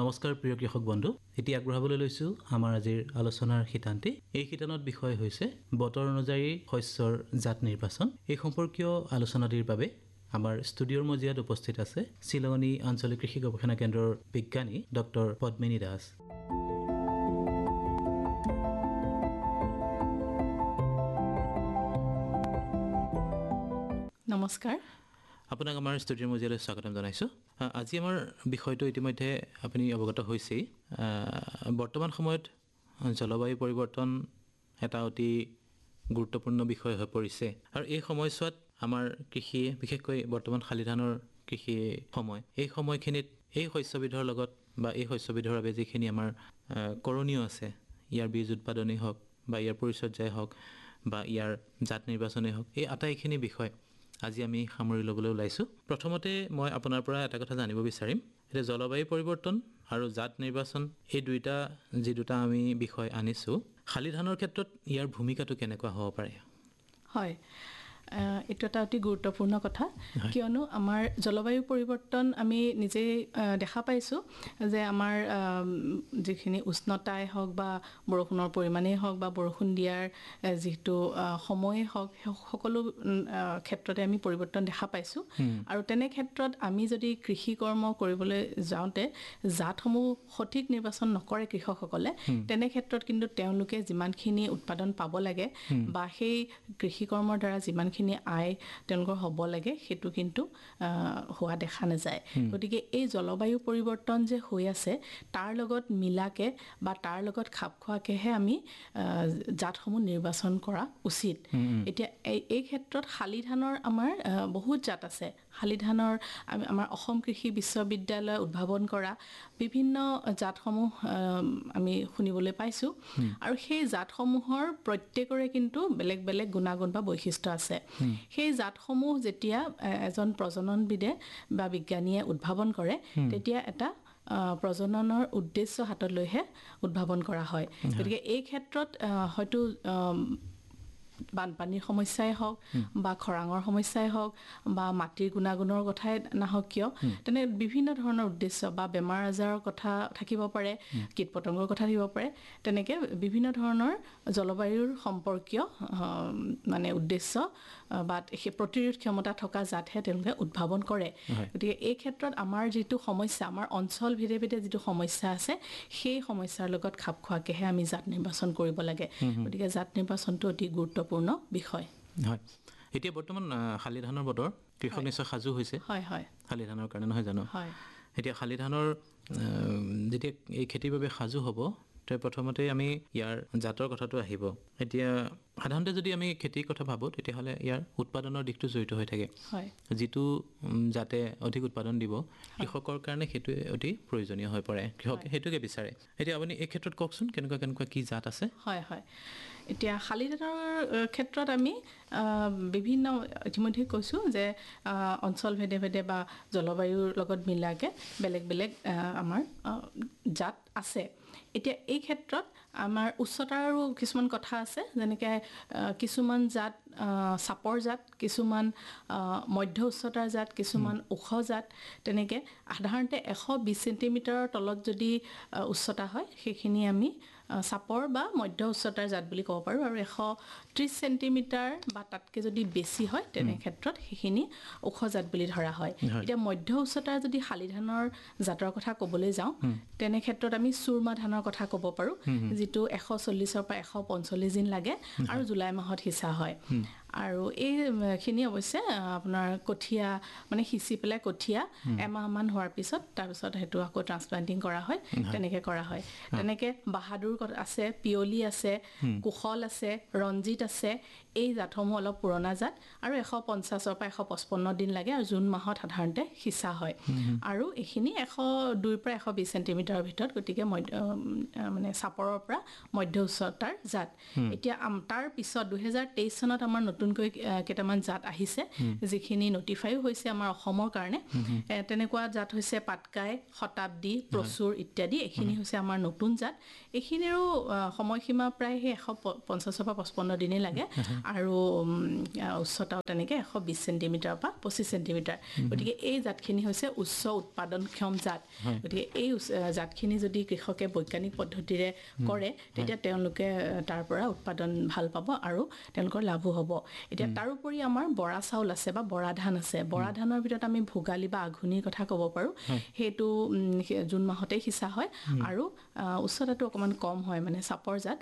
নমস্কাৰ প্ৰিয় কৃষক বন্ধু এতিয়া আগবঢ়াবলৈ লৈছো আমাৰ আজিৰ আলোচনাৰ শিতান্তি এই শিতানত বিষয় হৈছে বতৰ অনুযায়ী শস্যৰ জাত নিৰ্বাচন এই সম্পৰ্কীয় আলোচনাটিৰ বাবে আমাৰ ষ্টুডিঅ'ৰ মজিয়াত উপস্থিত আছে শিলঙনী আঞ্চলিক কৃষি গৱেষণা কেন্দ্ৰৰ বিজ্ঞানী ডক্টৰ পদ্মিনী দাস নমস্কাৰ আপোনাক আমাৰ ষ্টুডিঅ'ৰ মজিয়ালৈ স্বাগতম জনাইছোঁ আজি আমাৰ বিষয়টো ইতিমধ্যে আপুনি অৱগত হৈছেই বৰ্তমান সময়ত জলবায়ু পৰিৱৰ্তন এটা অতি গুৰুত্বপূৰ্ণ বিষয় হৈ পৰিছে আৰু এই সময়ছোৱাত আমাৰ কৃষি বিশেষকৈ বৰ্তমান শালি ধানৰ কৃষি সময় এই সময়খিনিত এই শস্যবিধৰ লগত বা এই শস্যবিধৰ বাবে যিখিনি আমাৰ কৰণীয় আছে ইয়াৰ বীজ উৎপাদনেই হওক বা ইয়াৰ পৰিচৰ্যাই হওক বা ইয়াৰ জাত নিৰ্বাচনেই হওক এই আটাইখিনি বিষয় আজি আমি সামৰি ল'বলৈ ওলাইছোঁ প্ৰথমতে মই আপোনাৰ পৰা এটা কথা জানিব বিচাৰিম যে জলবায়ু পৰিৱৰ্তন আৰু জাত নিৰ্বাচন এই দুটা আমি বিষয় আনিছোঁ শালি ধানৰ ক্ষেত্ৰত ইয়াৰ ভূমিকাটো কেনেকুৱা হ'ব পাৰে হয় এইটো এটা অতি গুৰুত্বপূৰ্ণ কথা কিয়নো আমাৰ জলবায়ু পৰিৱৰ্তন আমি নিজে দেখা পাইছোঁ যে আমাৰ যিখিনি উষ্ণতাই হওক বা বৰষুণৰ পৰিমাণেই হওক বা বৰষুণ দিয়াৰ যিটো সময়েই হওক সকলো ক্ষেত্ৰতে আমি পৰিৱৰ্তন দেখা পাইছোঁ আৰু তেনে ক্ষেত্ৰত আমি যদি কৃষি কৰ্ম কৰিবলৈ যাওঁতে জাতসমূহ সঠিক নিৰ্বাচন নকৰে কৃষকসকলে তেনে ক্ষেত্ৰত কিন্তু তেওঁলোকে যিমানখিনি উৎপাদন পাব লাগে বা সেই কৃষি কৰ্মৰ দ্বাৰা যিমানখিনি আয় তেওঁলোকৰ হ'ব লাগে সেইটো কিন্তু হোৱা দেখা নাযায় গতিকে এই জলবায়ু পৰিৱৰ্তন যে হৈ আছে তাৰ লগত মিলাকে বা তাৰ লগত খাপ খোৱাকেহে আমি জাতসমূহ নিৰ্বাচন কৰা উচিত এতিয়া এই ক্ষেত্ৰত শালি ধানৰ আমাৰ বহুত জাত আছে শালি ধানৰ আমাৰ অসম কৃষি বিশ্ববিদ্যালয়ে উদ্ভাৱন কৰা বিভিন্ন জাতসমূহ আমি শুনিবলৈ পাইছোঁ আৰু সেই জাতসমূহৰ প্ৰত্যেকৰে কিন্তু বেলেগ বেলেগ গুণাগুণ বা বৈশিষ্ট্য আছে সেই জাতসমূহ যেতিয়া এজন প্ৰজননবিদে বা বিজ্ঞানীয়ে উদ্ভাৱন কৰে তেতিয়া এটা প্ৰজননৰ উদ্দেশ্য হাতত লৈহে উদ্ভাৱন কৰা হয় গতিকে এই ক্ষেত্ৰত হয়তো বানপানীৰ সমস্যাই হওক বা খৰাঙৰ সমস্যাই হওক বা মাটিৰ গুণাগুণৰ কথাই নাহক কিয় তেনে বিভিন্ন ধৰণৰ উদ্দেশ্য বা বেমাৰ আজাৰৰ কথা থাকিব পাৰে কীট পতংগৰ কথা থাকিব পাৰে তেনেকৈ বিভিন্ন ধৰণৰ জলবায়ুৰ সম্পৰ্কীয় মানে উদ্দেশ্য বা সেই প্ৰতিৰোধ ক্ষমতা থকা জাতহে তেওঁলোকে উদ্ভাৱন কৰে গতিকে এই ক্ষেত্ৰত আমাৰ যিটো সমস্যা আমাৰ অঞ্চল ভেদে ভেদে যিটো সমস্যা আছে সেই সমস্যাৰ লগত খাপ খোৱাকেহে আমি জাত নিৰ্বাচন কৰিব লাগে গতিকে জাত নিৰ্বাচনটো অতি গুৰুত্বপূৰ্ণ বিষয় হয় এতিয়া বৰ্তমান শালি ধানৰ বতৰ কৃষক নিশ্চয় সাজু হৈছে হয় হয় শালি ধানৰ কাৰণে নহয় জানো হয় এতিয়া শালি ধানৰ যেতিয়া এই খেতিৰ বাবে সাজু হ'ব তো প্ৰথমতে আমি ইয়াৰ জাতৰ কথাটো আহিব এতিয়া সাধাৰণতে যদি আমি খেতিৰ কথা ভাবোঁ তেতিয়াহ'লে ইয়াৰ উৎপাদনৰ দিশটো জড়িত হৈ থাকে যিটো যাতে অধিক উৎপাদন দিব কৃষকৰ কাৰণে সেইটোৱে অতি প্ৰয়োজনীয় হৈ পৰে কৃষকে সেইটোকে বিচাৰে এতিয়া আপুনি এই ক্ষেত্ৰত কওকচোন কেনেকুৱা কি জাত আছে হয় হয় এতিয়া শালি ধানৰ ক্ষেত্ৰত আমি বিভিন্ন ইতিমধ্যে কৈছোঁ যে অঞ্চল ভেদে ভেদে বা জলবায়ুৰ লগত মিলাকে বেলেগ বেলেগ আমাৰ জাত আছে এতিয়া এই ক্ষেত্ৰত আমাৰ উচ্চতাৰো কিছুমান কথা আছে যেনেকৈ কিছুমান জাত চাপৰ জাত কিছুমান মধ্য উচ্চতাৰ জাত কিছুমান ওখ জাত তেনেকৈ সাধাৰণতে 120 চেণ্টিমিটাৰৰ তলত যদি উচ্চতা হয় সেইখিনি আমি চাপৰ বা মধ্য উচ্চতাৰ জাত বুলি ক'ব পাৰোঁ আৰু 130 চেণ্টিমিটাৰ বা তাতকৈ যদি বেছি হয় তেনে ক্ষেত্ৰত সেইখিনি ওখ জাত বুলি ধৰা হয় এতিয়া মধ্য উচ্চতাৰ যদি শালি ধানৰ জাতৰ কথা ক'বলৈ যাওঁ তেনে ক্ষেত্ৰত আমি চুৰমা ধানৰ কথা ক'ব পাৰোঁ যিটো 140ৰ পৰা 145 দিন লাগে আৰু জুলাই মাহত সিঁচা হয় আৰু এইখিনি অৱশ্যে আপোনাৰ কঠীয়া মানে সিঁচি পেলাই কঠীয়া এমাহমান হোৱাৰ পিছত তাৰপিছত সেইটো আকৌ ট্ৰান্সপ্লান্টিং কৰা হয় তেনেকৈ কৰা হয় তেনেকৈ বাহাদুৰ আছে পিয়লি আছে কুশল আছে ৰঞ্জিত আছে এই জাতসমূহ অলপ পুৰণা জাত আৰু 150ৰ পৰা 155 দিন লাগে আৰু জুন মাহত সাধাৰণতে সিঁচা হয় আৰু এইখিনি 102ৰ পৰা 120 চেণ্টিমিটাৰৰ ভিতৰত গতিকে মানে চাপৰৰ পৰা মধ্য উচ্চতাৰ জাত এতিয়া তাৰ পিছত 2023 চনত আমাৰ নতুন নতুনকৈ কেইটামান জাত আহিছে যিখিনি নটিফাইও হৈছে আমাৰ অসমৰ কাৰণে তেনেকুৱা জাত হৈছে পাটকাই শতাব্দী প্ৰচুৰ ইত্যাদি এইখিনি হৈছে আমাৰ নতুন জাত এইখিনিৰো সময়সীমা প্ৰায় সেই 150 পৰা 55 দিনেই লাগে আৰু উচ্চতাও তেনেকৈ 120 সেন্টিমিটাৰ পৰা 25 সেন্টিমিটাৰ গতিকে এই জাতখিনি হৈছে উচ্চ উৎপাদনক্ষম জাত গতিকে এই জাতখিনি যদি কৃষকে বৈজ্ঞানিক পদ্ধতিৰে কৰে তেতিয়া তেওঁলোকে তাৰ পৰা উৎপাদন ভাল পাব আৰু তেওঁলোকৰ লাভো হ'ব এতিয়া তাৰোপৰি আমাৰ বৰা চাউল আছে বা বৰা ধান আছে বৰা ধানৰ ভিতৰত আমি ভোগালী বা আঘোণীৰ কথা ক'ব পাৰোঁ সেইটো জুন মাহতেই সিঁচা হয় আৰু উচ্চতাটো অকণমান কম হয় মানে চাপৰ জাত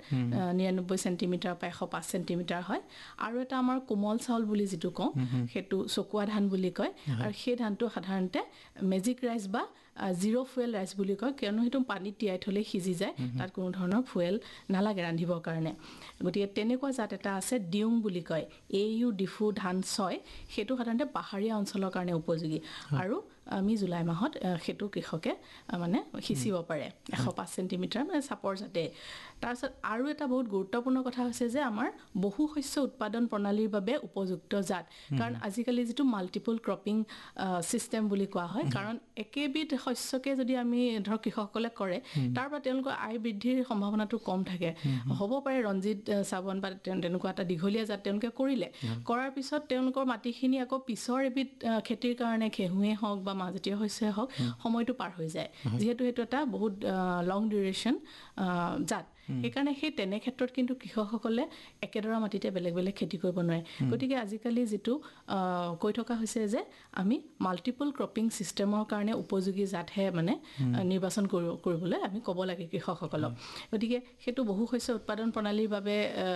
99 সেন্টিমিটাৰ পৰা 105 সেন্টিমিটাৰ হয় আৰু এটা আমাৰ কোমল চাউল বুলি যিটো কওঁ সেইটো চকুৱা ধান বুলি কয় আৰু সেই ধানটো সাধাৰণতে মেজিক ৰাইচ বা জিৰ' ফুৱেল ৰাইচ বুলি কয় কিয়নো সেইটো পানীত তিয়াই থ'লে সিজি যায় তাত কোনো ধৰণৰ ফুৱেল নালাগে ৰান্ধিবৰ কাৰণে গতিকে তেনেকুৱা জাত এটা আছে ডিউং বুলি কয় AU ডিফু ধান 6 সেইটো সাধাৰণতে পাহাৰীয়া অঞ্চলৰ কাৰণে উপযোগী আৰু আমি জুলাই মাহত সেইটো কৃষকে মানে সিঁচিব পাৰে 105 সেন্টিমিটাৰ মানে চাপৰ জাতে তাৰপিছত আৰু এটা বহুত গুৰুত্বপূৰ্ণ কথা হৈছে যে আমাৰ বহু শস্য উৎপাদন প্ৰণালীৰ বাবে উপযুক্ত জাত কাৰণ আজিকালি যিটো মাল্টিপল ক্ৰপিং চিষ্টেম বুলি কোৱা হয় কাৰণ একেবিধ শস্যকে যদি আমি ধৰক কৃষকসকলে কৰে তাৰ পৰা তেওঁলোকৰ আয় বৃদ্ধিৰ সম্ভাৱনাটো কম থাকে হ'ব পাৰে ৰঞ্জিত চাবন বা তেনেকুৱা এটা দীঘলীয়া জাত তেওঁলোকে কৰিলে কৰাৰ পিছত তেওঁলোকৰ মাটিখিনি আকৌ পিছৰ এবিধ খেতিৰ কাৰণে ঘেঁহুৱে হওক বা মাজতীয় শস্যই হওক সময়টো পাৰ হৈ যায় যিহেতু সেইটো এটা বহুত লং ডিউৰেশ্যন জাত সেইকাৰণে সেই তেনে ক্ষেত্ৰত কিন্তু কৃষকসকলে একেডৰা মাটিতে বেলেগ বেলেগ খেতি কৰিব নোৱাৰে গতিকে আজিকালি যিটো কৈ থকা হৈছে যে আমি মাল্টিপল ক্ৰপিং চিষ্টেমৰ কাৰণে উপযোগী জাতহে মানে নিৰ্বাচন কৰিবলৈ আমি ক'ব লাগে কৃষকসকলক গতিকে সেইটো বহু শস্য উৎপাদন প্ৰণালীৰ বাবে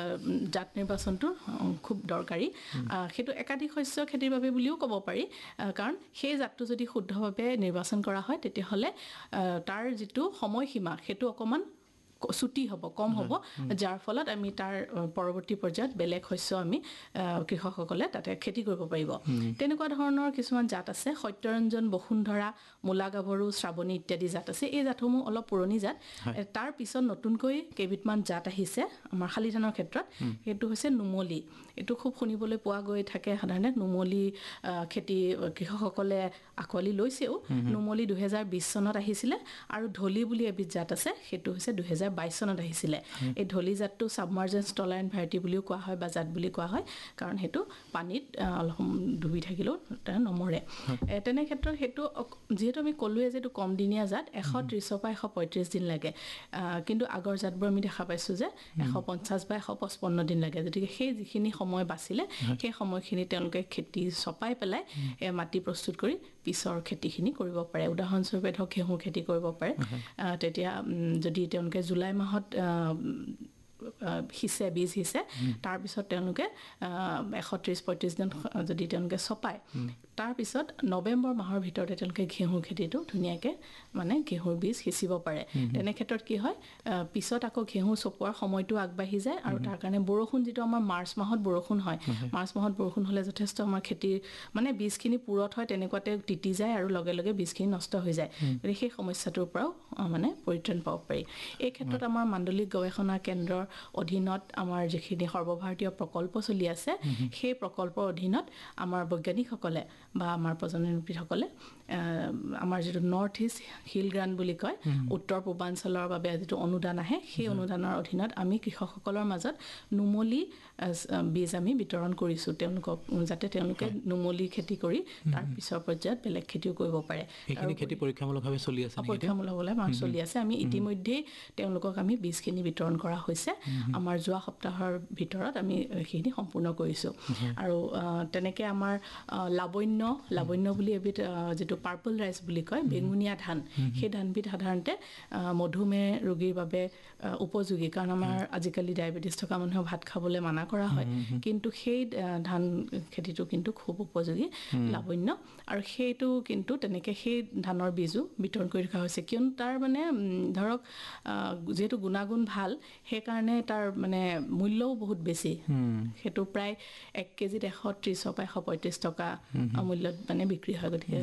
জাত নিৰ্বাচনটো খুব দৰকাৰী সেইটো একাধিক শস্য খেতিৰ বাবে বুলিও ক'ব পাৰি কাৰণ সেই জাতটো যদি শুদ্ধভাৱে নিৰ্বাচন কৰা হয় তেতিয়াহ'লে তাৰ যিটো সময়সীমা সেইটো অকণমান ছুটি হ'ব কম হ'ব যাৰ ফলত আমি তাৰ পৰৱৰ্তী পৰ্যায়ত বেলেগ শস্য আমি কৃষকসকলে তাতে খেতি কৰিব পাৰিব তেনেকুৱা ধৰণৰ কিছুমান জাত আছে সত্যৰঞ্জন বসুন্ধৰা মূলা গাভৰু শ্ৰাৱণী ইত্যাদি জাত আছে এই জাতসমূহ অলপ পুৰণি জাত তাৰ পিছত নতুনকৈ কেইবিধমান জাত আহিছে আমাৰ শালি ধানৰ ক্ষেত্ৰত সেইটো হৈছে নুমলী এইটো খুব শুনিবলৈ পোৱা গৈ থাকে সাধাৰণতে নুমলী খেতি কৃষকসকলে আঁকোৱালি লৈছেও নুমলী 2020 চনত আহিছিলে আৰু ঢলি বুলি এবিধ জাত আছে সেইটো হৈছে 2022 চনত আহিছিলে এই ঢলি জাতটো সাবমাৰ্জেন্স টলাৰেন্ট ভ্যাৰাইটি বুলিও কোৱা হয় বা জাত বুলি কোৱা হয় কাৰণ সেইটো পানীত অলপ ডুবি থাকিলেও নমৰে তেনে ক্ষেত্ৰত সেইটো যেহেতু আমি ক'লোৱে যে এইটো কম দিনীয়া জাত 130 পৰা 135 দিন লাগে কিন্তু আগৰ জাতবোৰ আমি দেখা পাইছোঁ যে 150 বা 155 দিন লাগে গতিকে সেই যিখিনি সময় বাচিলে সেই সময়খিনি তেওঁলোকে খেতি চপাই পেলাই মাটি প্ৰস্তুত কৰি পিছৰ খেতিখিনি কৰিব পাৰে উদাহৰণস্বৰূপে ধৰক ঘেঁহু খেতি কৰিব পাৰে তেতিয়া যদি তেওঁলোকে জুলাই মাহত হিচে বীজ হিচে তাৰপিছত তেওঁলোকে 130-35 দিন যদি তেওঁলোকে চপায় তাৰপিছত নৱেম্বৰ মাহৰ ভিতৰতে তেওঁলোকে ঘেঁহু খেতিটো ধুনীয়াকৈ মানে ঘেঁহুৰ বীজ সিঁচিব পাৰে তেনে ক্ষেত্ৰত কি হয় পিছত আকৌ ঘেঁহু চপোৱাৰ সময়টো আগবাঢ়ি যায় আৰু তাৰ কাৰণে বৰষুণ যিটো আমাৰ মাৰ্চ মাহত বৰষুণ হয় মাৰ্চ মাহত বৰষুণ হ'লে যথেষ্ট আমাৰ খেতিৰ মানে বীজখিনি পুৰত হয় তেনেকুৱাতে তিতি যায় আৰু লগে লগে বীজখিনি নষ্ট হৈ যায় গতিকে সেই সমস্যাটোৰ পৰাও মানে পৰিত্ৰাণ পাব পাৰি এই ক্ষেত্ৰত আমাৰ মাণ্ডলিক গৱেষণা কেন্দ্ৰৰ অধীনত আমাৰ যিখিনি সৰ্বভাৰতীয় প্ৰকল্প চলি আছে সেই প্ৰকল্পৰ অধীনত আমাৰ বৈজ্ঞানিকসকলে বা আমাৰ প্ৰজননবিদসকলে আমাৰ যিটো নৰ্থ ইষ্ট হিল গ্ৰাণ্ট বুলি কয় উত্তৰ পূৰ্বাঞ্চলৰ বাবে যিটো অনুদান আহে সেই অনুদানৰ অধীনত আমি কৃষকসকলৰ মাজত নুমলী বীজ আমি বিতৰণ কৰিছোঁ তেওঁলোকক যাতে তেওঁলোকে নুমলী খেতি কৰি তাৰ পিছৰ পৰ্যায়ত বেলেগ খেতিও কৰিব পাৰে এইখিনি খেতি পৰীক্ষামূলকভাৱে চলি আছে পৰীক্ষামূলকভাৱে চলি আছে আমি ইতিমধ্যেই তেওঁলোকক আমি বীজখিনি বিতৰণ কৰা হৈছে আমাৰ যোৱা সপ্তাহৰ ভিতৰত আমি সেইখিনি সম্পূৰ্ণ কৰিছোঁ আৰু তেনেকৈ আমাৰ লাৱণ্য বুলি এবিধ যিটো পাৰ্পল ৰাইচ বুলি কয় বেঙুনীয়া ধান সেই ধানবিধ সাধাৰণতে মধুমেহ ৰোগীৰ বাবে উপযোগী কাৰণ আমাৰ আজিকালি ডায়েবেটিছ থকা মানুহে ভাত খাবলৈ মানা কৰা হয় কিন্তু সেই ধান খেতিটো কিন্তু খুব উপযোগী লাৱণ্য আৰু সেইটো কিন্তু তেনেকৈ সেই ধানৰ বীজো বিতৰণ কৰি ৰখা হৈছে কিয়নো তাৰ মানে ধৰক যিহেতু গুণাগুণ ভাল সেইকাৰণে তাৰ মানে মূল্যও বহুত বেছি সেইটো প্ৰায় 1 কেজিত 130 পৰা 135 টকা মূল্যত মানে বিক্ৰী হয় গতিকে কৃষক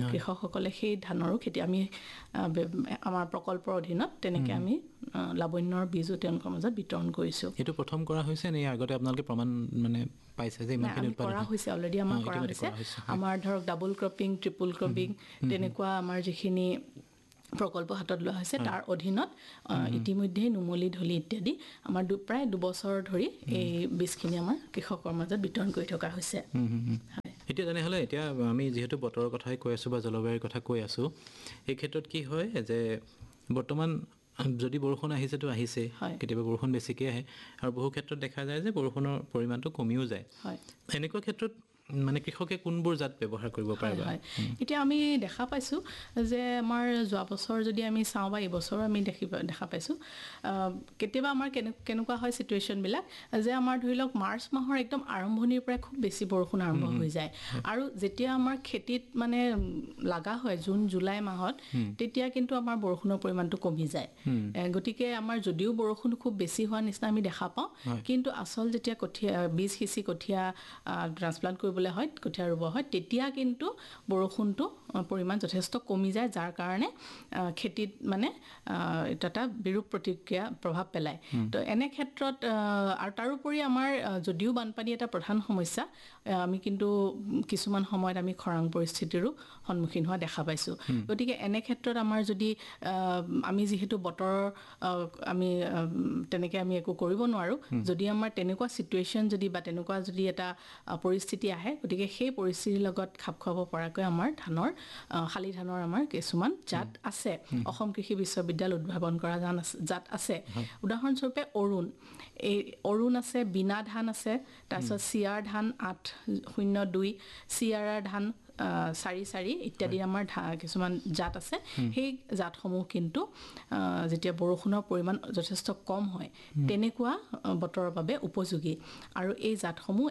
কৃষকসকলে সেই ধানৰো খেতি আমি আমাৰ প্ৰকল্পৰ অধীনত তেনেকৈ আমি লাৱণ্যৰ বীজো তেওঁলোকৰ মাজত বিতৰণ কৰিছোঁ। এইটো প্ৰথম কৰা হৈছে নে আগতে আপোনালোকে প্ৰমাণ মানে পাইছে যে ইমানখিনি উৎপাদন কৰা হৈছে? অলৰেডি আমাৰ কৰা হৈছে। আমাৰ ধৰক ডাবল ক্ৰপিং, ট্ৰিপল ক্ৰপিং তেনেকুৱা আমাৰ যিখিনি প্ৰকল্প হাতত লোৱা হৈছে তাৰ অধীনত ইতিমধ্যেই নুমলী, ঢলি ইত্যাদি আমাৰ প্ৰায় 2 বছৰ ধৰি এই বীজখিনি আমাৰ কৃষকৰ মাজত বিতৰণ কৰি থকা হৈছে। এতিয়া তেনেহ'লে এতিয়া আমি যিহেতু বতৰৰ কথাই কৈ আছোঁ বা জলবায়ুৰ কথা কৈ আছোঁ, এই ক্ষেত্ৰত কি হয় যে বৰ্তমান যদি বৰষুণ আহিছেতো আহিছে, কেতিয়াবা বৰষুণ বেছিকৈ আহে আৰু বহু ক্ষেত্ৰত দেখা যায় যে বৰষুণৰ পৰিমাণটো কমিও যায়। এনেকুৱা ক্ষেত্ৰত মানে কৃষকে কোনবোৰ জাত ব্যৱহাৰ কৰিব পাৰে? এতিয়া আমি দেখা পাইছোঁ যে আমাৰ যোৱা বছৰ যদি আমি চাওঁ বা এইবছৰো আমি দেখা পাইছোঁ, কেতিয়াবা আমাৰ কেনেকুৱা হয় চিটুৱেশ্যনবিলাক যে আমাৰ ধৰি লওক মাৰ্চ মাহৰ একদম আৰম্ভণিৰ পৰাই খুব বেছি বৰষুণ আৰম্ভ হৈ যায় আৰু যেতিয়া আমাৰ খেতিত মানে লগা হয় জুন জুলাই মাহত, তেতিয়া কিন্তু আমাৰ বৰষুণৰ পৰিমাণটো কমি যায়। গতিকে আমাৰ যদিও বৰষুণ খুব বেছি হোৱা নিচিনা আমি দেখা পাওঁ, কিন্তু আচল যেতিয়া বীজ সিঁচি কঠীয়া ট্ৰান্সপ্লান্ট কৰিবলৈ হয়, কঠীয়া ৰুব হয়, তেতিয়া কিন্তু বৰষুণটো পৰিমাণ যথেষ্ট কমি যায়, যাৰ কাৰণে খেতিত মানে এটা বিৰূপ প্ৰতিক্ৰিয়া প্ৰভাৱ পেলায়। তো এনে ক্ষেত্ৰত আৰু তাৰোপৰি আমাৰ যদিও বানপানী এটা প্ৰধান সমস্যা, আমি কিন্তু কিছুমান সময়ত আমি খৰাং পৰিস্থিতিৰো সন্মুখীন হোৱা দেখা পাইছোঁ। গতিকে এনে ক্ষেত্ৰত আমাৰ যদি আমি যিহেতু বতৰৰ আমি তেনেকৈ আমি একো কৰিব নোৱাৰোঁ, যদি আমাৰ তেনেকুৱা চিটুৱেশ্যন যদি বা তেনেকুৱা যদি এটা পৰিস্থিতি আহে, গতিকে সেই পৰিস্থিতিৰ লগত খাপ খুৱাব পৰাকৈ আমাৰ শালি ধানৰ আমাৰ কিছুমান জাত আছে। অসম কৃষি বিশ্ববিদ্যালয় উদ্ভাৱন কৰা জাত আছে। উদাহৰণস্বৰূপে অৰুণ আছে, বীণা ধান আছে, তাৰপিছত চিয়াৰ ধান 802, চিয়াৰাৰ ধান 44 ইত্যাদি আমাৰ কিছুমান জাত আছে। সেই জাতসমূহ কিন্তু যেতিয়া বৰষুণৰ পৰিমাণ যথেষ্ট কম হয় তেনেকুৱা বতৰৰ বাবে উপযোগী আৰু এই জাতসমূহ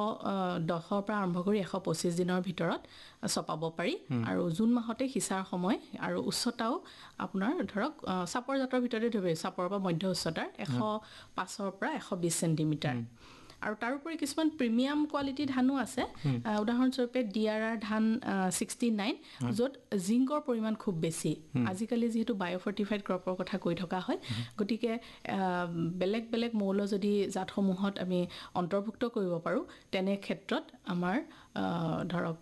110ৰ পৰা আৰম্ভ কৰি 125 দিনৰ ভিতৰত চপাব পাৰি আৰু জুন মাহতে সিঁচাৰ সময় আৰু উচ্চতাও আপোনাৰ ধৰক চাপৰ জাতৰ ভিতৰতে ধৰিব, চাপৰ পৰা মধ্য উচ্চতাৰ 105ৰ পৰা 120 চেণ্টিমিটাৰ। আৰু তাৰোপৰি কিছুমান প্ৰিমিয়াম কোৱালিটিৰ ধানো আছে। উদাহৰণস্বৰূপে DRR ধান 69, য'ত জিংকৰ পৰিমাণ খুব বেছি। আজিকালি যিহেতু বায়'ফৰ্টিফাইড ক্ৰপৰ কথা কৈ থকা হয়, গতিকে বেলেগ বেলেগ মৌল যদি জাতসমূহত আমি অন্তৰ্ভুক্ত কৰিব পাৰোঁ, তেনে ক্ষেত্ৰত আমাৰ ধৰক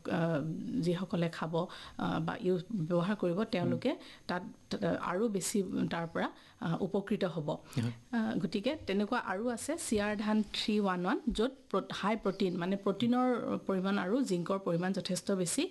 যিসকলে খাব বা ব্যৱহাৰ কৰিব তেওঁলোকে তাত আৰু বেছি তাৰ পৰা উপকৃত হ'ব। গতিকে তেনেকুৱা আৰু আছে চিয়াৰ ধান 311, য'ত হাই প্ৰটিন মানে প্ৰটিনৰ পৰিমাণ আৰু জিংকৰ পৰিমাণ যথেষ্ট বেছি।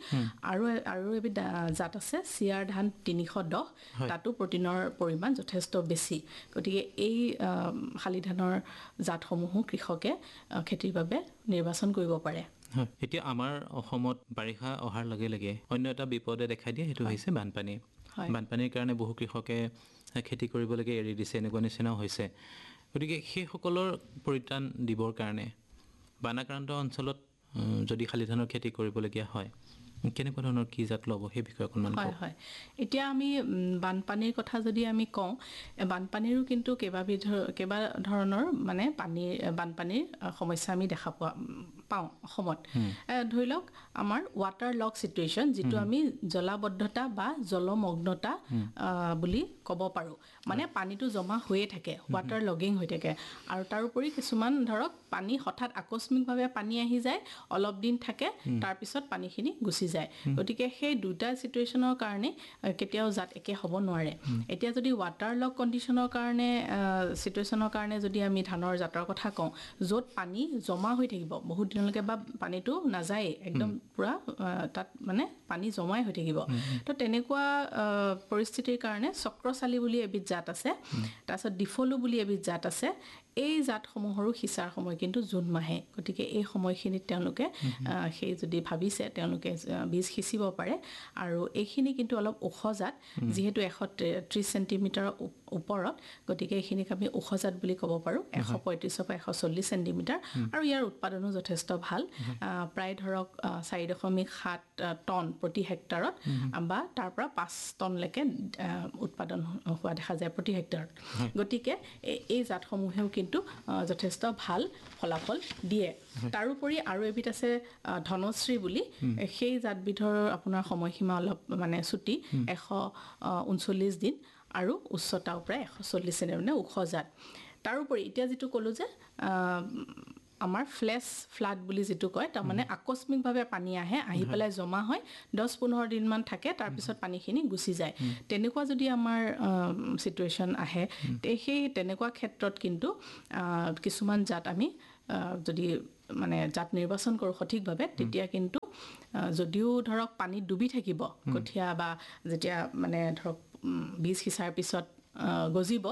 আৰু এবিধ জাত আছে চিয়াৰ ধান 310, তাতো প্ৰটিনৰ পৰিমাণ যথেষ্ট বেছি। গতিকে এই শালি ধানৰ জাতসমূহো কৃষকে খেতিৰ বাবে নিৰ্বাচন কৰিব পাৰে। এতিয়া আমাৰ অসমত বাৰিষা অহাৰ লগে লগে অন্য এটা বিপদে দেখা দিয়ে, সেইটো হৈছে বানপানী। বানপানীৰ কাৰণে বহু কৃষকে খেতি কৰিবলৈকে এৰি দিছে, এনেকুৱা নিচিনাও হৈছে। গতিকে সেইসকলৰ পৰিত্ৰাণ দিবৰ কাৰণে বানাক্ৰান্ত অঞ্চলত যদি শালি ধানৰ খেতি কৰিবলগীয়া হয়, কেনেকুৱা ধৰণৰ কি জাত ল'ব সেই বিষয়ে অকণমান কওক। এতিয়া আমি বানপানীৰ কথা যদি আমি কওঁ, বানপানীৰো কিন্তু কেইবা ধৰণৰ মানে বানপানীৰ সমস্যা আমি দেখা পাওঁ অসমত। ধৰি লওক আমাৰ ৱাটাৰ লক চিটুৱেশ্যন, যিটো আমি জলাবদ্ধতা বা জলমগ্নতা বুলি ক'ব পাৰোঁ। মানে পানীটো জমা হৈয়ে থাকে, ৱাটাৰ লগিং হৈ থাকে। আৰু তাৰোপৰি কিছুমান ধৰক পানী হঠাৎ আকস্মিকভাৱে পানী আহি যায়, অলপ দিন থাকে, তাৰপিছত পানীখিনি গুচি যায়। গতিকে সেই দুটা চিটুৱেশ্যনৰ কাৰণে কেতিয়াও জাত একে হ'ব নোৱাৰে। এতিয়া যদি ৱাটাৰ লক কণ্ডিশ্যনৰ কাৰণে চিটুৱেশ্যনৰ কাৰণে যদি আমি ধানৰ জাতৰ কথা কওঁ, য'ত পানী জমা হৈ থাকিব বহুত দিনলৈকে বা পানীটো নাযায়েই, একদম পূৰা তাত মানে পানী জমাই হৈ থাকিব, তো তেনেকুৱা পৰিস্থিতিৰ কাৰণে চক্ৰচালি বুলি এবিধ জাত আছে, তাৰপিছত ডিফলু বুলি এবিধ জাত আছে। এই জাতসমূহৰো সিঁচাৰ সময় কিন্তু জুন মাহে। গতিকে এই সময়খিনিত তেওঁলোকে সেই যদি ভাবিছে তেওঁলোকে বীজ সিঁচিব পাৰে। আৰু এইখিনি কিন্তু অলপ ওখ জাত, যিহেতু 130 চেণ্টিমিটাৰৰ ওপৰত, গতিকে এইখিনিক আমি ওখ জাত বুলি ক'ব পাৰোঁ। 135 পৰা 140 চেণ্টিমিটাৰ আৰু ইয়াৰ উৎপাদনো যথেষ্ট ভাল। প্ৰায় ধৰক 4.7 টন প্ৰতি হেক্টৰত বা তাৰ পৰা 5 টনলৈকে উৎপাদন হোৱা দেখা যায় প্ৰতি হেক্টৰত। গতিকে এই জাতসমূহেও কিন্তু যথেষ্ট ভাল ফলাফল দিয়ে তাৰোপৰি আৰু এবিধ আছে ধনশ্ৰী বুলি সেই জাতবিধৰ আপোনাৰ সময়সীমা অলপ মানে ছুটি 139 দিন আৰু উচ্চতাও প্ৰায় 140 চেণ্টিমিটাৰ ওখ জাত তাৰোপৰি এতিয়া যিটো ক'লো যে আমাৰ ফ্লেছ ফ্লাড বুলি যিটো কয় তাৰমানে আকস্মিকভাৱে পানী আহি পেলাই জমা হয় 10-15 দিনমান থাকে তাৰপিছত পানীখিনি গুচি যায় তেনেকুৱা যদি আমাৰ সিচুৱেশ্যন আহে সেই তেনেকুৱা ক্ষেত্ৰত কিন্তু কিছুমান জাত আমি যদি মানে জাত নিৰ্বাচন কৰোঁ সঠিকভাৱে তেতিয়া কিন্তু যদিও ধৰক পানীত ডুবি থাকিব কঠীয়া বা যেতিয়া মানে ধৰক বীজ সিঁচাৰ পিছত গজিব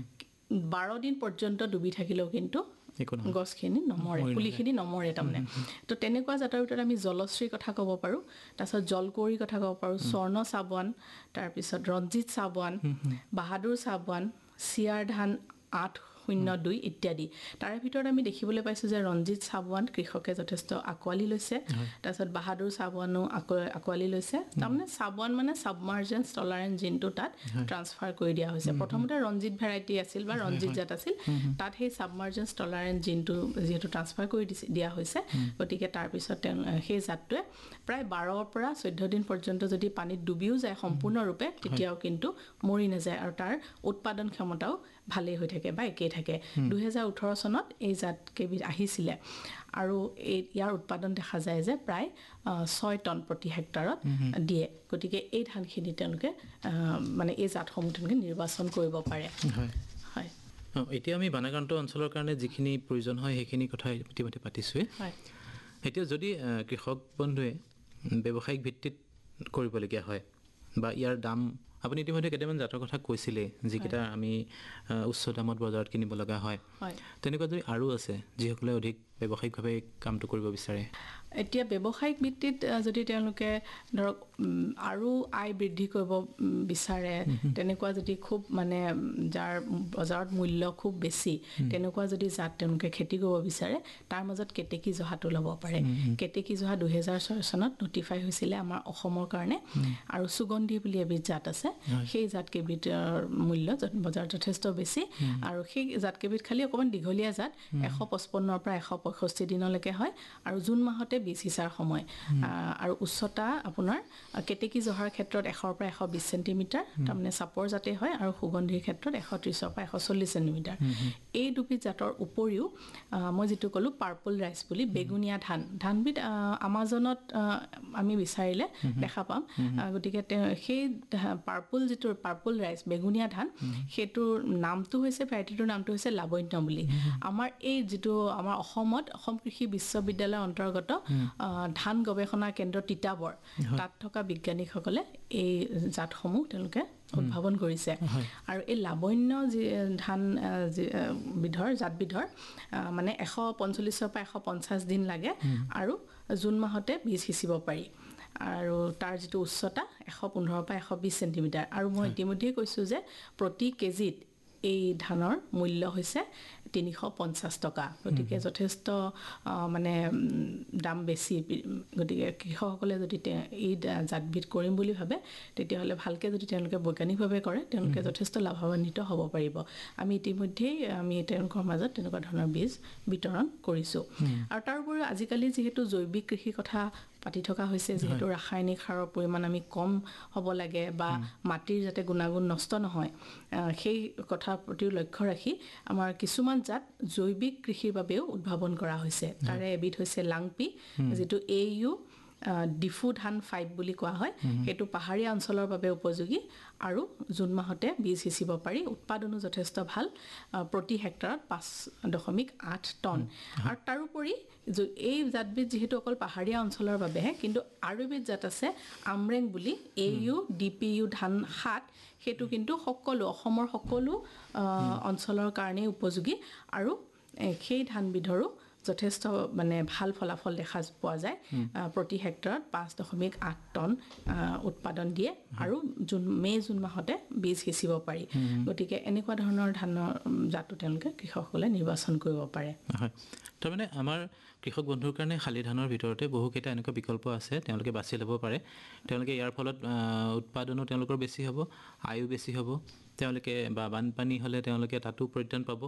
12 দিন পৰ্যন্ত ডুবি থাকিলেও কিন্তু গছখিনি নমৰে পুলিখিনি নমৰে তাৰমানে তো তেনেকুৱা জাতৰ ভিতৰত আমি জলশ্ৰীৰ কথা ক'ব পাৰোঁ তাৰপিছত জলকৌৰীৰ কথা ক'ব পাৰোঁ স্বৰ্ণ চাবুৱান তাৰপিছত ৰঞ্জিত চাবুৱান বাহাদুৰ চাবুৱান চিয়াৰ ধান 802 ইত্যাদি তাৰে ভিতৰত আমি দেখিবলৈ পাইছোঁ যে ৰঞ্জিত চাবুৱান কৃষকে যথেষ্ট আকোৱালি লৈছে তাৰপিছত বাহাদুৰ চাবুৱানো আকোৱালি লৈছে তাৰমানে চাবুৱান মানে ছাবমাৰ্জেন্স টলাৰেঞ্চ জিনটো তাত ট্ৰান্সফাৰ কৰি দিয়া হৈছে প্ৰথমতে ৰঞ্জিত ভেৰাইটি আছিল বা ৰঞ্জিত জাত আছিল তাত সেই ছাবমাৰ্জেন্স টলাৰেঞ্চ জিনটো যিহেতু ট্ৰান্সফাৰ কৰি দিয়া হৈছে গতিকে তাৰপিছত সেই জাতটোৱে প্ৰায় 12 পৰা 14 দিন পৰ্যন্ত যদি পানীত ডুবিও যায় সম্পূৰ্ণৰূপে তেতিয়াও কিন্তু মৰি নাযায় আৰু তাৰ উৎপাদন ক্ষমতাও ভালেই হৈ থাকে বা একেই থাকে 2018 চনত এই জাত কেইবিধ আহিছিলে আৰু ইয়াৰ উৎপাদন দেখা যায় যে প্ৰায় 6 টন প্ৰতি হেক্টৰত দিয়ে গতিকে এই ধানখিনি তেওঁলোকে মানে এই জাতসমূহ তেওঁলোকে নিৰ্বাচন কৰিব পাৰে হয় এতিয়া আমি বানাক্ৰান্ত অঞ্চলৰ কাৰণে যিখিনি প্ৰয়োজন হয় সেইখিনি কথা ইতিমধ্যে পাতিছোঁৱে এতিয়া যদি কৃষক বন্ধুৱে ব্যৱসায়িক ভিত্তিত কৰিবলগীয়া হয় বা ইয়াৰ দাম আপুনি ইতিমধ্যে কেইটামান জাতৰ কথা কৈছিলে যিকেইটা আমি উচ্চ দামত বজাৰত কিনিব লগা হয় তেনেকুৱা যদি আৰু আছে যিসকলে অধিক ব্যৱসায়িকভাৱে কামটো কৰিব বিচাৰে এতিয়া ব্যৱসায়িক ভিত্তিত যদি তেওঁলোকে ধৰক আৰু আয় বৃদ্ধি কৰিব বিচাৰে তেনেকুৱা যদি খুব মানে যাৰ বজাৰত মূল্য খুব বেছি তেনেকুৱা যদি জাত তেওঁলোকে খেতি কৰিব বিচাৰে তাৰ মাজত কেতেকী জহাটো ল'ব পাৰে কেতেকী জহা 2006 চনত নটিফাই হৈছিলে আমাৰ অসমৰ কাৰণে আৰু সুগন্ধি বুলি এবিধ জাত আছে সেই জাত কেইবিধৰ মূল্য বজাৰত যথেষ্ট বেছি আৰু সেই জাত কেইবিধ খালি অকমান দীঘলীয়া জাত 155 পৰা 165 দিনলৈকে হয় আৰু জুন মাহতে বীজ সিঁচাৰ সময় আৰু উচ্চতা আপোনাৰ কেতেকী জহাৰ ক্ষেত্ৰত 100 পৰা 120 চেণ্টিমিটাৰ তাৰমানে চাপৰ জাতে হয় আৰু সুগন্ধিৰ ক্ষেত্ৰত 130 পৰা 140 চেণ্টিমিটাৰ এই দুবিধ জাতৰ উপৰিও মই যিটো ক'লো পাৰ্পল ৰাইচ বুলি বেগুনীয়া ধানবিধ আমাজনত আমি বিচাৰিলে দেখা পাম গতিকে সেই পাৰ্পল ৰাইচ বেগুনীয়া ধান সেইটোৰ নামটো হৈছে ভেৰাইটিটোৰ নামটো হৈছে লাবণ্য বুলি আমাৰ এই যিটো আমাৰ অসমত অসম কৃষি বিশ্ববিদ্যালয়ৰ অন্তৰ্গত ধান গৱেষণা কেন্দ্ৰ তিতাবৰ তাত থকা বিজ্ঞানীসকলে এই জাতসমূহ তেওঁলোকে উদ্ভাৱন কৰিছে আৰু এই লাবণ্য যি ধান জাতবিধৰ মানে 145 পৰা 150 দিন লাগে আৰু জুন মাহতে বীজ সিঁচিব পাৰি আৰু তাৰ যিটো উচ্চতা 115 পৰা 120 চেণ্টিমিটাৰ আৰু মই ইতিমধ্যে কৈছোঁ যে প্ৰতি কেজিত এই ধানৰ মূল্য হৈছে 350 টকা গতিকে যথেষ্ট মানে দাম বেছি গতিকে কৃষকসকলে যদি এই জাতবিধ কৰিম বুলি ভাবে তেতিয়াহ'লে ভালকৈ যদি তেওঁলোকে বৈজ্ঞানিকভাৱে কৰে তেওঁলোকে যথেষ্ট লাভান্বিত হ'ব পাৰিব আমি ইতিমধ্যেই আমি তেওঁলোকৰ মাজত তেনেকুৱা ধৰণৰ বীজ বিতৰণ কৰিছোঁ আৰু তাৰ উপৰিও আজিকালি যিহেতু জৈৱিক কৃষি কথা পাতি থকা হৈছে যিহেতু ৰাসায়নিক সাৰৰ পৰিমাণ আমি কম হ'ব লাগে বা মাটিৰ যাতে গুণাগুণ নষ্ট নহয় সেই কথাৰ প্ৰতি লক্ষ্য ৰাখি আমাৰ কিছুমান জাত জৈৱিক কৃষিৰ বাবেও উদ্ভাৱন কৰা হৈছে তাৰে এবিধ হৈছে লাংপি যিটো AU ডিফু ধান 5 বুলি কোৱা হয় সেইটো পাহাৰীয়া অঞ্চলৰ বাবে উপযোগী আৰু জুন মাহতে বীজ সিঁচিব পাৰি উৎপাদনো যথেষ্ট ভাল প্ৰতি হেক্টৰত 5.8 টন আৰু তাৰোপৰি এই জাতবিধ যিহেতু অকল পাহাৰীয়া অঞ্চলৰ বাবেহে কিন্তু আৰু এবিধ জাত আছে আমৰেং বুলি AU DPU ধান 7 সেইটো কিন্তু অসমৰ সকলো অঞ্চলৰ কাৰণে উপযোগী আৰু সেই ধানবিধৰো যথেষ্ট মানে ভাল ফলাফল দেখা পোৱা যায় প্ৰতি হেক্টৰত 5.8 টন উৎপাদন দিয়ে আৰু জুন মাহতে বীজ সিঁচিব পাৰি গতিকে এনেকুৱা ধৰণৰ ধানৰ জাতো তেওঁলোকে কৃষকসকলে নিৰ্বাচন কৰিব পাৰে হয় তাৰমানে আমাৰ কৃষক বন্ধুৰ কাৰণে শালি ধানৰ ভিতৰতে বহুকেইটা এনেকুৱা বিকল্প আছে তেওঁলোকে বাছি ল'ব পাৰে তেওঁলোকে ইয়াৰ ফলত উৎপাদনো তেওঁলোকৰ বেছি হ'ব আয়ু বেছি হ'ব তেওঁলোকে বা বানপানী হ'লে তেওঁলোকে তাতো পৰিত্ৰাণ পাব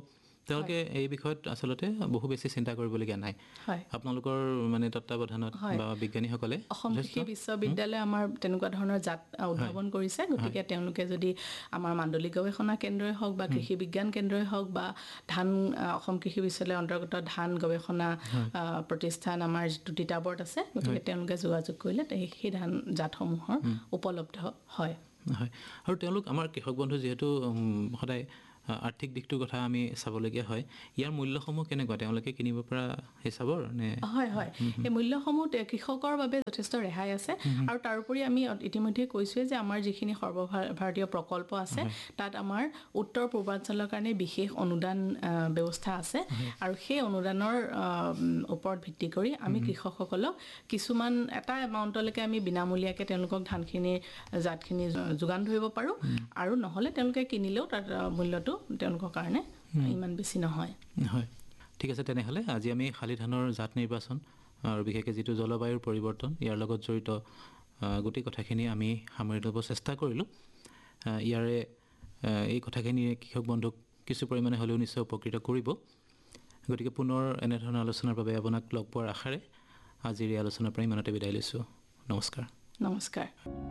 তেওঁলোকে এই বিষয়ত আচলতে বহু বেছি চিন্তা কৰিবলগীয়া নাই হয় আপোনালোকৰ মানে তত্ত্বাৱধানত বা বিজ্ঞানীসকলে অসম কৃষি বিশ্ববিদ্যালয়ে আমাৰ তেনেকুৱা ধৰণৰ জাত উদ্ভাৱন কৰিছে গতিকে তেওঁলোকে যদি আমাৰ মাণ্ডলিক গৱেষণা কেন্দ্ৰই হওক বা কৃষি বিজ্ঞান কেন্দ্ৰই হওক বা ধান অসম কৃষি বিশ্ববিদ্যালয়ৰ অন্তৰ্গত ধান গৱেষণা প্ৰতিষ্ঠান আমাৰ যিটো তিতাবৰত আছে গতিকে তেওঁলোকে যোগাযোগ কৰিলে সেই ধান জাতসমূহৰ উপলব্ধ হয় হয় আৰু তেওঁলোক আমাৰ কৃষক বন্ধু যিহেতু সদায় আৰ্থিক দিশটোৰ কথা আমি চাবলগীয়া হয় ইয়াৰ মূল্যসমূহ কেনেকুৱা তেওঁলোকে কিনিব পৰা হিচাপৰ নে হয় হয় এই মূল্যসমূহ কৃষকৰ বাবে যথেষ্ট ৰেহাই আছে আৰু তাৰোপৰি আমি ইতিমধ্যে কৈছোঁৱে যে আমাৰ যিখিনি সৰ্বভাৰতীয় প্ৰকল্প আছে তাত আমাৰ উত্তৰ পূৰ্বাঞ্চলৰ কাৰণে বিশেষ অনুদান ব্যৱস্থা আছে আৰু সেই অনুদানৰ ওপৰত ভিত্তি কৰি আমি কৃষকসকলক কিছুমান এটা এমাউণ্টলৈকে আমি বিনামূলীয়াকৈ তেওঁলোকক ধানখিনিৰ জাতখিনি যোগান ধৰিব পাৰোঁ আৰু নহ'লে তেওঁলোকে কিনিলেও তাত মূল্যটো তেওঁলোকৰ কাৰণে ইমান বেছি নহয় হয় ঠিক আছে তেনেহ'লে আজি আমি শালি ধানৰ জাত নিৰ্বাচন আৰু বিশেষকৈ যিটো জলবায়ুৰ পৰিৱৰ্তন ইয়াৰ লগত জড়িত গোটেই কথাখিনি আমি সামৰি ল'ব চেষ্টা কৰিলোঁ ইয়াৰে এই কথাখিনি কৃষক বন্ধুক কিছু পৰিমাণে হ'লেও নিশ্চয় উপকৃত কৰিব গতিকে পুনৰ এনেধৰণৰ আলোচনাৰ বাবে আপোনাক লগ পোৱাৰ আশাৰে আজিৰ এই আলোচনাৰ পৰা ইমানতে বিদায় লৈছোঁ নমস্কাৰ নমস্কাৰ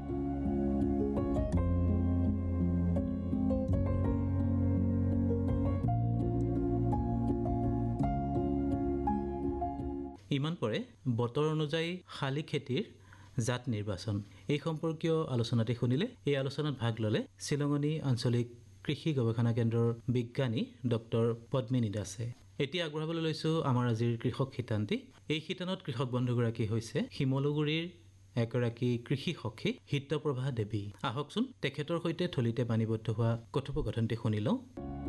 ইমান পৰে বতৰ অনুযায়ী শালি খেতিৰ জাত নিৰ্বাচন এই সম্পৰ্কীয় আলোচনাটি শুনিলে এই আলোচনাত ভাগ ল'লে শ্বিলঙনী আঞ্চলিক কৃষি গৱেষণা কেন্দ্ৰৰ বিজ্ঞানী ডক্টৰ পদ্মিনী দাসে এতিয়া আগবঢ়াবলৈ লৈছোঁ আমাৰ আজিৰ কৃষক শিতান্তি এই শিতানত কৃষক বন্ধুগৰাকী হৈছে শিমলুগুৰিৰ এগৰাকী কৃষি সখী হিত্যপ্ৰভা দেৱী আহকচোন তেখেতৰ সৈতে থলিতে বাণীবদ্ধ হোৱা কথোপকথনটি শুনি লওঁ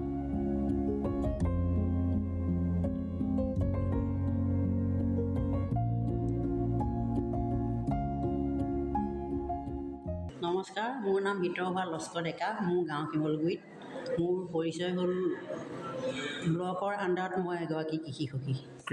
নমস্কাৰ মোৰ নাম হিতপ্ৰভা লস্কৰ ডেকা মোৰ গাঁও শিমলুগুৰিত মোৰ পৰিচয় হ'ল ব্লকৰ আণ্ডাৰত মই এগৰাকী কৃষি সখী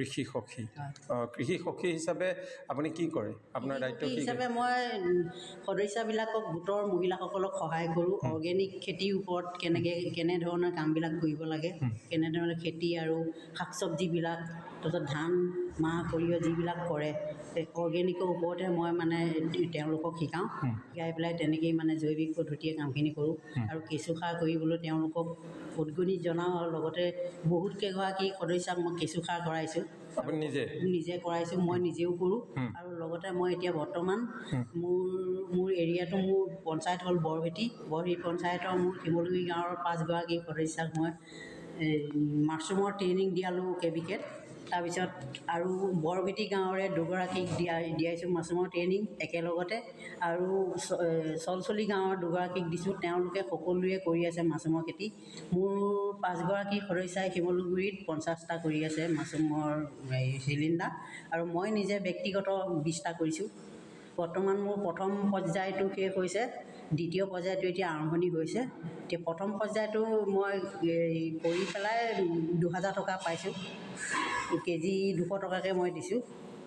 কৃষি সখী হিচাপে আপুনি কি কৰে আপোনাৰ দায়িত্ব কি হিচাপে মই সদস্যাবিলাকক গোটৰ মহিলাসকলক সহায় কৰোঁ অৰ্গেনিক খেতিৰ ওপৰত কেনেধৰণৰ কামবিলাক কৰিব লাগে কেনেধৰণে খেতি আৰু শাক চব্জিবিলাক তাৰপিছত ধান মাহ সৰিয়হ যিবিলাক কৰে অৰ্গেনিকৰ ওপৰতে মই মানে তেওঁলোকক শিকাওঁ শিকাই পেলাই তেনেকেই মানে জৈৱিক পদ্ধতিয়ে কামখিনি কৰোঁ আৰু কেঁচুসাৰ কৰিবলৈ তেওঁলোকক উদগনি জনাওঁ আৰু লগতে বহুত কেইগৰাকী সদস্যাক মই কেঁচুসাৰ কৰাইছোঁ আপুনি নিজে কৰাইছোঁ মই নিজেও কৰোঁ আৰু লগতে মই এতিয়া বৰ্তমান মোৰ এৰিয়াটো মোৰ পঞ্চায়ত হ'ল বৰভেটি পঞ্চায়তৰ মোৰ শিমলুগুৰি গাঁৱৰ 5গৰাকী সদস্যাক মই মাছৰুমৰ ট্ৰেইনিং দিয়ালোঁ কেবিকেট তাৰপিছত আৰু বৰভেটি গাঁৱৰে দুগৰাকীক দিয়াইছোঁ মাছৰুমৰ ট্ৰেইনিং একেলগতে আৰু চলচলি গাঁৱৰ দুগৰাকীক দিছোঁ তেওঁলোকে সকলোৱে কৰি আছে মাছৰুমৰ খেতি মোৰ 5গৰাকী সদস্যাই শিমলুগুৰিত 50টা কৰি আছে মাছৰুমৰ চিলিণ্ডাৰ আৰু মই নিজে ব্যক্তিগত 20টা কৰিছোঁ বৰ্তমান মোৰ প্ৰথম পৰ্যায়টো শেষ হৈছে দ্বিতীয় পৰ্যায়টো এতিয়া আৰম্ভণি হৈছে এতিয়া প্ৰথম পৰ্যায়টো মই কৰি পেলাই 2000 টকা পাইছোঁ কেজি 200 টকাকৈ মই দিছোঁ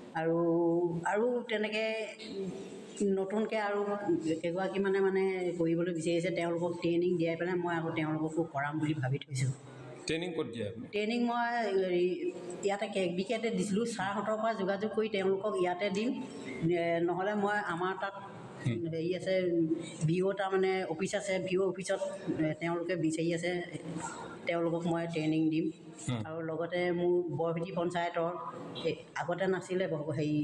আৰু তেনেকৈ নতুনকৈ আৰু কেইগৰাকী মানে কৰিবলৈ বিচাৰিছে তেওঁলোকক ট্ৰেইনিং দিয়াই পেলাই মই আকৌ তেওঁলোককো কৰাম বুলি ভাবি থৈছোঁ ট্ৰেইনিং ক'ত দিয়ে ট্ৰেইনিং মই ইয়াতে কেবিকেটে দিছিলোঁ ছাৰহঁতৰ পৰা যোগাযোগ কৰি তেওঁলোকক ইয়াতে দিম নহ'লে মই আমাৰ তাত হেৰি আছে ভিঅ' তাৰমানে অফিচ আছে ভিঅ' অফিচত তেওঁলোকে বিচাৰি আছে তেওঁলোকক মই ট্ৰেইনিং দিম আৰু লগতে মোৰ বৰভেটি পঞ্চায়তৰ আগতে নাছিলে হেৰি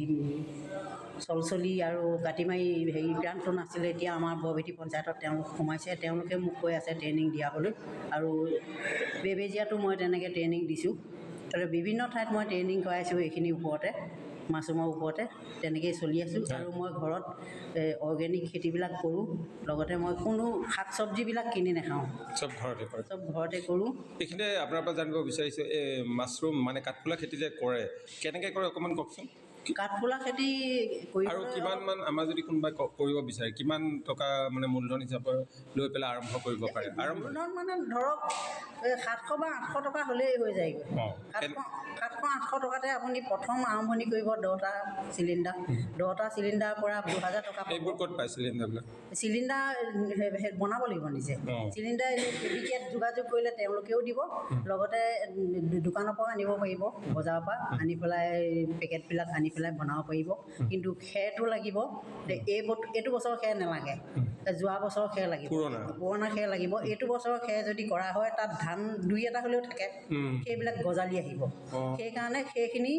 চলচলি আৰু কাটিমাৰি হেৰি গ্ৰাণ্টটো নাছিলে এতিয়া আমাৰ বৰভেটি পঞ্চায়তত তেওঁলোক সোমাইছে তেওঁলোকে মোক কৈ আছে ট্ৰেইনিং দিয়াবলৈ আৰু বেবেজীয়াতো মই তেনেকৈ ট্ৰেইনিং দিছোঁ আৰু বিভিন্ন ঠাইত মই ট্ৰেইনিং কৰাইছোঁ এইখিনিৰ ওপৰতে মাছৰুমৰ ওপৰতে তেনেকৈয়ে চলি আছোঁ আৰু মই ঘৰত অৰ্গেনিক খেতিবিলাক কৰোঁ লগতে মই কোনো শাক চব্জিবিলাক কিনি নাখাওঁ চব ঘৰতে কৰোঁ এইখিনিতে আপোনাৰ পৰা জানিব বিচাৰিছোঁ এই মাছৰুম মানে কাঠফুলা খেতি যে কৰে কেনেকৈ কৰে অকণমান কওকচোন কাঠফুলা খেতি কৰি আৰু কিমানমান আমাৰ যদি কোনোবাই কৰিব বিচাৰে কিমান টকা মানে মূলধন হিচাপে লৈ পেলাই আৰম্ভ কৰিব পাৰে মূলধন মানে ধৰক 700 বা 800 টকা হ'লেই হৈ যায়গৈ। 700-800 টকাতে আপুনি প্ৰথম আৰম্ভণি কৰিব 10টা চিলিণ্ডাৰ। 10টা চিলিণ্ডাৰৰ পৰা 2000 টকা পাব। এইবোৰ ক'ত পায় চিলিণ্ডাৰবিলাক? চিলিণ্ডাৰ বনাব লাগিব নিজে। চিলিণ্ডাৰ কেবিকেট যোগাযোগ কৰিলে তেওঁলোকেও দিব, লগতে দোকানৰ পৰা আনিব পাৰিব, বজাৰৰ পৰা আনি পেলাই পেকেটবিলাক আনি পেলাই বনাব পাৰিব। কিন্তু খেৰটো লাগিব। এইটো বছৰৰ খেৰ নালাগে, যোৱা বছৰৰ খেৰ লাগিব, পুৰণা খেৰ লাগিব। এইটো বছৰৰ খেৰ যদি কৰা হয় তাত ধান 2-এটা হ'লেও থাকে, সেইবিলাক গজালি আহিব। সেইকাৰণে সেইখিনি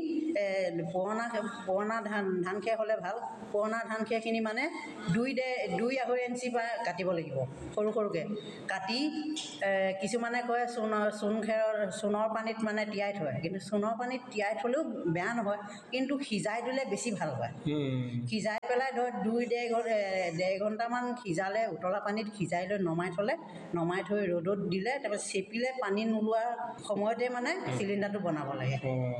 পুৰণা ধান খেৰ হ'লে ভাল। পুৰণা ধান খেৰখিনি মানে 2-2.5 ইঞ্চি পৰা কাটিব লাগিব, সৰু সৰুকৈ কাটি। কিছুমানে কয় চূণৰ পানীত মানে তিয়াই থয়, কিন্তু চূণৰ পানীত তিয়াই থ'লেও বেয়া নহয়, কিন্তু সিজাই দিলে বেছি ভাল হয়। সিজাই পেলাই ধৰ 2-1.5 ঘণ্টামান সিজালে, উতলা পানীত সিজাই লৈ নমাই থৈ ৰ'দত দিলে, তাৰপিছত চেপিলে পানী নোলোৱা সময়তে মানে চিলিণ্ডাৰটো বনাব লাগে।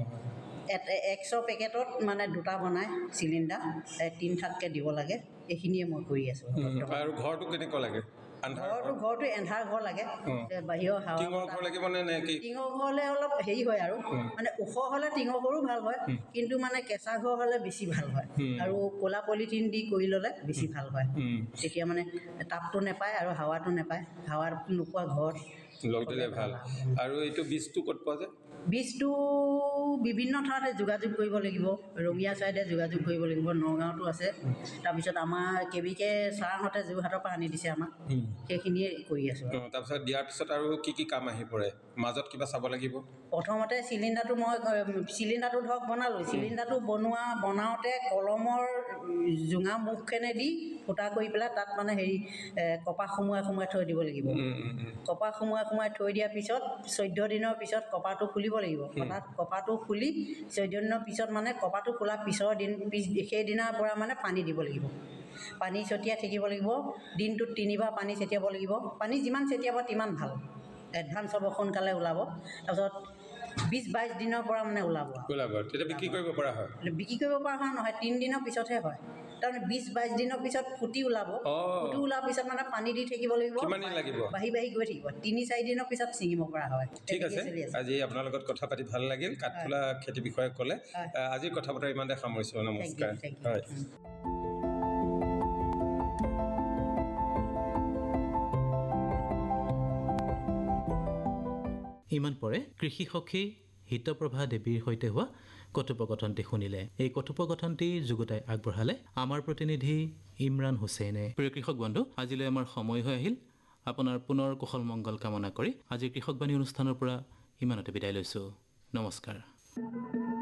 100 পেকেটত মানে 2টা বনাই চিলিণ্ডাৰ 3 থাককৈ দিব লাগে। এইখিনিয়ে মই কৰি আছোঁ। আৰু ঘৰটো কেনেকুৱা লাগে? ঘৰটো এন্ধাৰ ঘৰ লাগে, বাহিৰৰ হাৱা। টিঙৰ ঘৰ লাগিবনে নে কি? টিঙৰ ঘৰলৈ অলপ হেৰি হয় আৰু মানে ওখ হ'লে টিঙৰ ঘৰো ভাল হয়, কিন্তু মানে কেঁচা ঘৰ হ'লে বেছি ভাল হয়। আৰু ক'লা পলিথিন দি কৰি ল'লে বেছি ভাল হয়। তেতিয়া মানে তাপটো নাপায় আৰু হাৱাটো নাপায়। হাৱা নোপোৱা ঘৰত লগ দিলে ভাল। আৰু এইটো বীজটো ক'ত পোৱা যায়? বীজটো বিভিন্ন ঠাইতে যোগাযোগ কৰিব লাগিব। ৰঙিয়া ছাইডে যোগাযোগ কৰিব লাগিব, নগাঁৱতো আছে। তাৰপিছত আমাৰ কেবিকে ছাৰহঁতে যোৰহাটৰ পৰা আনি দিছে আমাক, সেইখিনিয়ে কৰি আছোঁ। তাৰপিছত দিয়াৰ পিছত আৰু কি কাম আহি পৰে? মাজত কিবা চাব লাগিব? প্ৰথমতে চিলিণ্ডাৰটো ধৰক বনালোঁ। চিলিণ্ডাৰটো বনাওঁতে কলমৰ জোঙা মুখখনেদি ফুটা কৰি পেলাই তাত মানে কপাহ সোমোৱাই থৈ দিব লাগিব। কপাহ সোমোৱাই থৈ দিয়াৰ পিছত 14 দিনৰ পিছত কপাহটো খুলিব লাগিব। কপাহটো খুলি 14 দিনৰ পিছত মানে কপাহটো খোলাৰ সেইদিনাৰ পৰা মানে পানী দিব লাগিব। পানী ছটিয়াই থাকিব লাগিব। দিনটোত 3বাৰ পানী ছটিয়াব লাগিব। পানী যিমান ছটিয়াব তিমান ভাল, এডভান্স হ'ব, সোনকালে ওলাব। তাৰপিছত 20-22 দিনৰ পৰা মানে ওলাব। তেতিয়া বিক্ৰী কৰিব পৰা হয়? বিক্ৰী কৰিব পৰা হয় নহয়, 3 দিনৰ পিছতহে হয়। তাৰমানে 20-22 দিনৰ পিছত ফুটি ওলাব। ফুটি ওলোৱাৰ পিছত মানে পানী দি থাকিব লাগিব। কিমান দিন লাগিব? বাঢ়ি গৈ থাকিব। 3-4 দিনৰ পিছত ছিঙিব পৰা হয়। ঠিক আছে, আজি আপোনাৰ লগত কথা পাতি ভাল লাগিল। কাঠফুলা খেতিৰ বিষয়ে ক'লে। আজিৰ কথা বতৰা ইমানতে সামৰিছোঁ। নমস্কাৰ। হয়। ইমান পৰে কৃষি সখী হিতপ্ৰভা দেৱীৰ সৈতে হোৱা কথোপকথনটি শুনিলে। এই কথোপকথনটি যুগুতাই আগবঢ়ালে আমাৰ প্ৰতিনিধি ইমৰান হুছেইনে। প্ৰিয় কৃষক বন্ধু, আজিলৈ আমাৰ সময় হৈ আহিল। আপোনাৰ পুনৰ কুশল মংগল কামনা কৰি আজিৰ কৃষকবাণী অনুষ্ঠানৰ পৰা ইমানতে বিদায় লৈছোঁ। নমস্কাৰ।